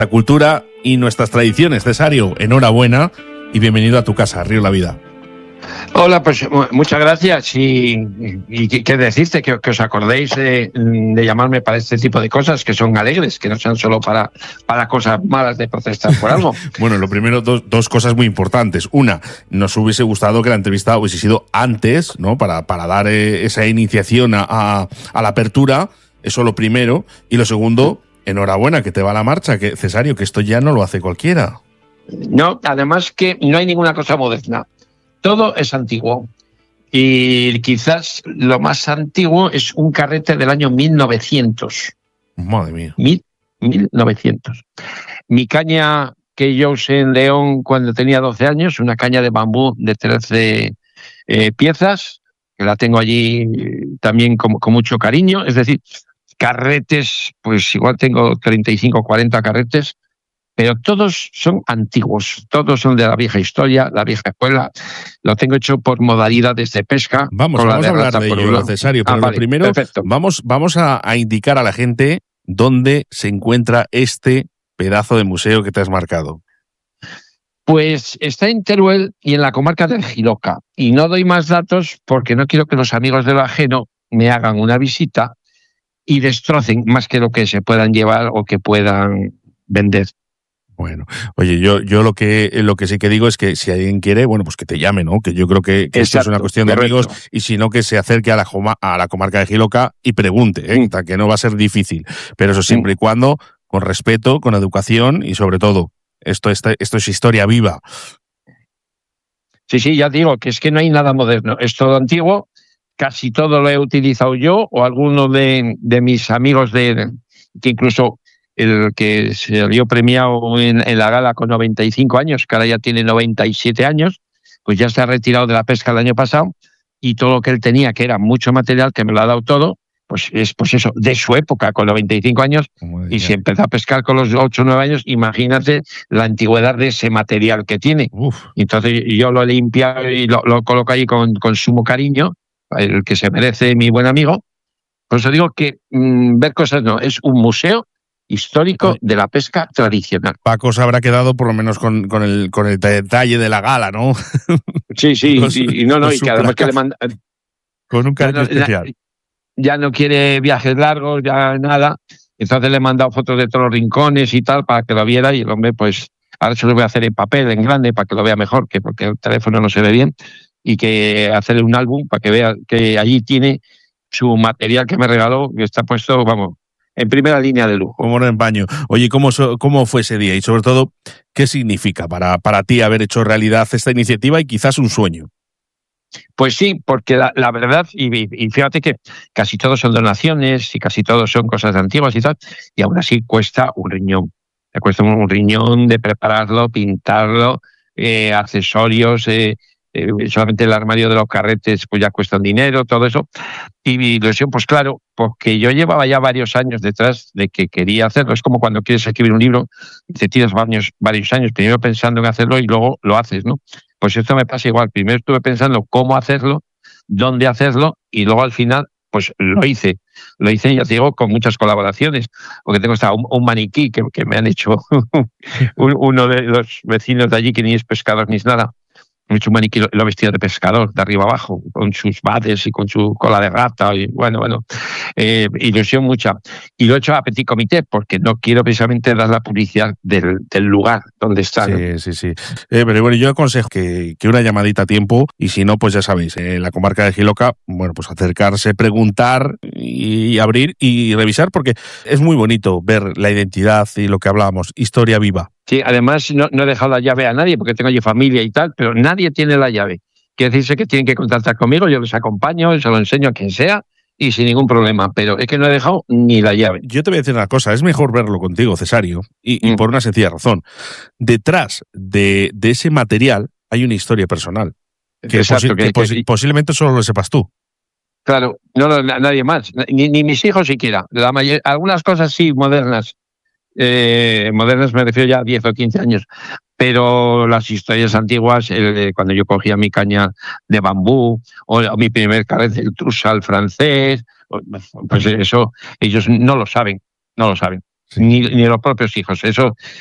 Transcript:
La cultura y nuestras tradiciones. Cesario, enhorabuena y bienvenido a tu casa, Río La Vida. Hola, pues muchas gracias y qué decirte, que os acordéis de llamarme para este tipo de cosas que son alegres, que no sean solo para cosas malas de protestar por algo. Bueno, lo primero, dos cosas muy importantes. Una, nos hubiese gustado que la entrevista hubiese sido antes, ¿no? Para dar esa iniciación a la apertura, eso lo primero. Y lo segundo, enhorabuena, que te va la marcha, que Cesario, que esto ya no lo hace cualquiera. No, además que no hay ninguna cosa moderna. Todo es antiguo. Y quizás lo más antiguo es un carrete del año 1900. Madre mía. 1900. Mi caña que yo usé en León cuando tenía 12 años, una caña de bambú de 13 piezas, que la tengo allí también con mucho cariño. Es decir, carretes, pues igual tengo 35 o 40 carretes, pero todos son antiguos, todos son de la vieja historia, la vieja escuela. Lo tengo hecho por modalidades de pesca. Vamos a hablar de ello, Cesario, pero vale, lo primero, perfecto. vamos a indicar a la gente dónde se encuentra este pedazo de museo que te has marcado. Pues está en Teruel y en la comarca del Jiloca. Y no doy más datos porque no quiero que los amigos de lo ajeno me hagan una visita y destrocen más que lo que se puedan llevar o que puedan vender. Bueno, oye, yo lo que sí que digo es que si alguien quiere, bueno, pues que te llame, ¿no? Que yo creo que esto es una cuestión de amigos, y si no, que se acerque a la comarca de Jiloca y pregunte, ¿eh? Que no va a ser difícil, pero eso siempre y cuando con respeto, con educación y sobre todo, esto es historia viva. Sí, ya digo que es que no hay nada moderno, es todo antiguo, casi todo lo he utilizado yo o alguno de mis amigos que incluso el que salió premiado en la gala con 95 años, que ahora ya tiene 97 años, pues ya se ha retirado de la pesca el año pasado y todo lo que él tenía, que era mucho material, que me lo ha dado todo, pues es pues eso, de su época, con 95 años, y si empezó a pescar con los 8 o 9 años, imagínate la antigüedad de ese material que tiene. Uf. Entonces yo lo he limpiado y lo coloco ahí con sumo cariño, el que se merece mi buen amigo. Por eso digo que ver cosas no, es un museo histórico de la pesca tradicional. Paco se habrá quedado por lo menos con el detalle de la gala, ¿no? Sí, y que además que le manda con un cariño especial. Ya no quiere viajes largos, ya nada. Entonces le he mandado fotos de todos los rincones y tal para que lo viera, y el hombre, pues ahora se lo voy a hacer en papel, en grande, para que lo vea mejor, porque el teléfono no se ve bien, y que hacerle un álbum para que vea que allí tiene su material que me regaló, que está puesto, vamos, en primera línea de lujo. Como en baño. Oye, ¿cómo fue ese día? Y sobre todo, ¿qué significa para ti haber hecho realidad esta iniciativa y quizás un sueño? Pues sí, porque la verdad, y fíjate que casi todos son donaciones y casi todos son cosas antiguas y tal, y aún así cuesta un riñón. Le cuesta un riñón de prepararlo, pintarlo, accesorios, solamente el armario de los carretes pues ya cuesta un dinero, todo eso. Y mi ilusión, pues claro, porque yo llevaba ya varios años detrás de que quería hacerlo. Es como cuando quieres escribir un libro y te tiras varios años primero pensando en hacerlo y luego lo haces, ¿no? Pues esto me pasa igual. Primero estuve pensando cómo hacerlo, dónde hacerlo, y luego al final pues lo hice. Lo hice, ya te digo, con muchas colaboraciones, porque tengo hasta un maniquí que me han hecho uno de los vecinos de allí, que ni es pescador ni es nada. Me he hecho un maniquí, lo he vestido de pescador, de arriba abajo, con sus bades y con su cola de rata. Y bueno, ilusión mucha. Y lo he hecho a petit comité, porque no quiero precisamente dar la publicidad del lugar donde está. Sí. Pero bueno, yo aconsejo que una llamadita a tiempo, y si no, pues ya sabéis, en la comarca de Jiloca, bueno, pues acercarse, preguntar y abrir y revisar, porque es muy bonito ver la identidad y lo que hablábamos, historia viva. Sí, además no he dejado la llave a nadie, porque tengo allí familia y tal, pero nadie tiene la llave. Quiere decirse que tienen que contactar conmigo, yo les acompaño, se lo enseño a quien sea, y sin ningún problema, pero es que no he dejado ni la llave. Yo te voy a decir una cosa, es mejor verlo contigo, Cesario, y por una sencilla razón. Detrás de ese material hay una historia personal, que posiblemente solo lo sepas tú. Claro, nadie más, ni mis hijos siquiera. Algunas cosas sí, modernas. Modernas me refiero ya a 10 o 15 años, pero las historias antiguas, cuando yo cogía mi caña de bambú o mi primer carrete, el trusal francés, pues eso ellos no lo saben. ni los propios hijos. Eso